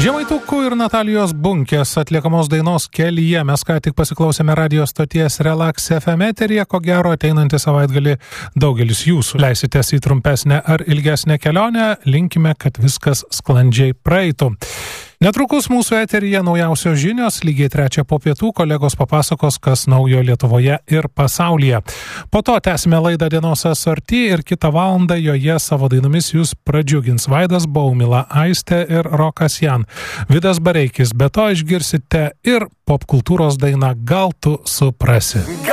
Žemaitukų ir Natalijos Bunkės atliekamos dainos Kelyje mes ką tik pasiklausėme radio stoties Relax FM eteryje, ko gero ateinantį savaitgalį daugelis jūsų leisitės į trumpesnę ar ilgesnę kelionę, linkime, kad viskas sklandžiai praeitų. Netrukus mūsų eteryje naujausios žinios, lygiai 3 po pietų kolegos papasakos, kas naujo Lietuvoje ir pasaulyje. Po to tęsime laidą Dienos asorti ir kitą valandą joje savo dainomis jūs pradžiugins Vaidas Baumila, Aistė ir Rokas Jan. Vidas Bareikis, be to išgirsite ir popkultūros dainą Gal tu suprasi.